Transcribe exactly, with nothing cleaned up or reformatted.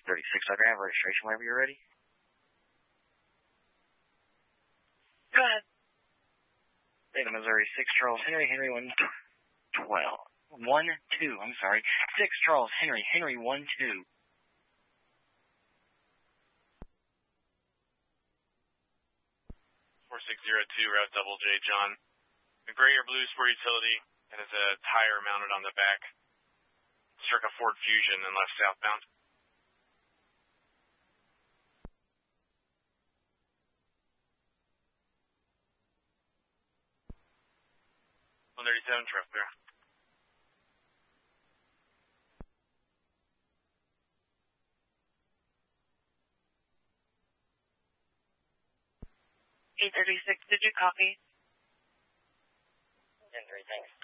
thirty-six, I can have registration whenever you're ready. Go ahead. Data Missouri, six Charles Henry, Henry one twelve. one two, I'm sorry. six Charles Henry, Henry one two. four six zero two, route double J, John. A gray or blue sport utility that has a tire mounted on the back. Circa Ford Fusion and left southbound. one thirty-seven, traffic clear. eight thirty-six, did you copy? ten three, thanks.